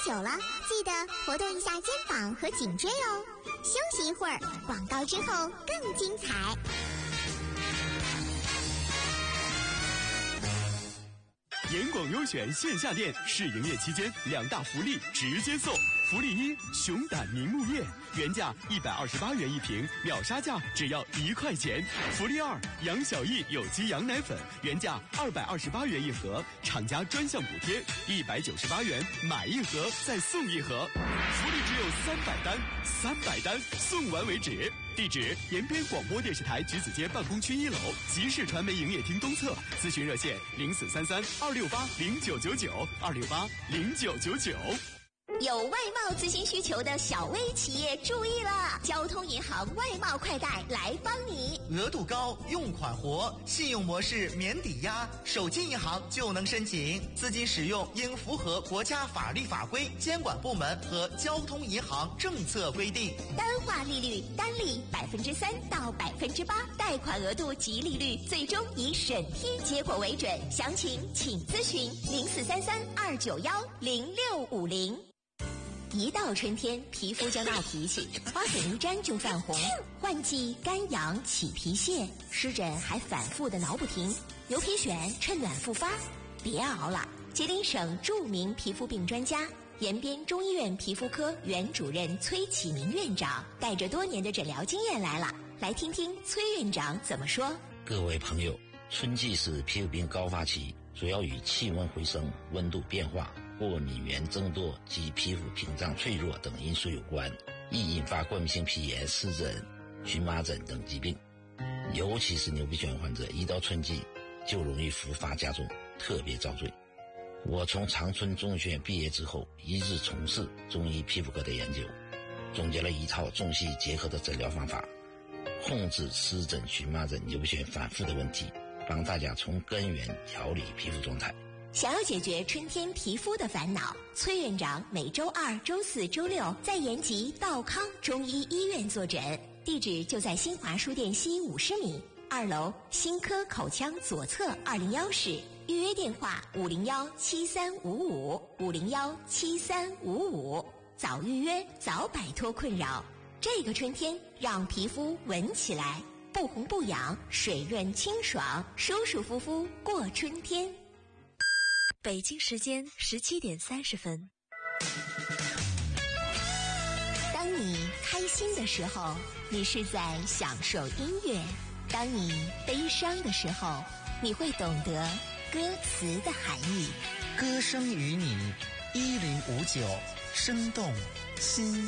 久了，记得活动一下肩膀和颈椎哦。休息一会儿，广告之后更精彩。 严广优选线下店试营业期间2大福利直接送。福利1：熊胆凝目液，原价128元一瓶，秒杀价只要1块钱。福利2：杨小益有机羊奶粉，原价228元一盒，厂家专项补贴198元，买一盒再送一盒。福利只有300单送完为止。地址：延边广播电视台橘子街办公区1楼，集市传媒营业厅东侧。咨询热线：0433-268-0999，268-0999。 有外贸咨询需求的小微企业注意了，交通银行外贸快贷来帮你。 额度高，用款活，信用模式免抵押，手机银行就能申请。资金使用应符合国家法律法规、监管部门和交通银行政策规定。 单化利率单利3%到8%，贷款额度及利率最终以审批结果为准。详情请咨询0433-291-0650。一到春天，皮肤就闹脾气，花粉一沾就泛红，换季干痒起皮屑，湿疹还反复的挠不停，牛皮癣趁暖复发。别熬了，吉林省著名皮肤病专家、延边中医院皮肤科原主任崔启明院长带着多年的诊疗经验来了，来听听崔院长怎么说。 各位朋友，春季是皮肤病高发期，主要与气温回升、温度变化、过敏原增多及皮肤屏障脆弱等因素有关，易引发过敏性皮炎、湿疹、荨麻疹等疾病。尤其是牛皮癣患者，一到春季就容易复发加重，特别遭罪。我从长春中医学院毕业之后，一直从事中医皮肤科的研究，总结了一套中西医结合的诊疗方法，控制湿疹、荨麻疹、牛皮癣反复的问题，帮大家从根源调理皮肤状态。 想要解决春天皮肤的烦恼，崔院长每周2、周4、周6在延吉道康中医医院坐诊，地址就在新华书店西50米2楼新科口腔左侧201室，预约电话501-7355，501-7355，早预约早摆脱困扰。这个春天让皮肤闻起来不红不痒，水润清爽，舒舒服服过春天。 北京时间17点30分。 当你开心的时候，你是在享受音乐；当你悲伤的时候，你会懂得歌词的含义。 歌声与你1059，生动心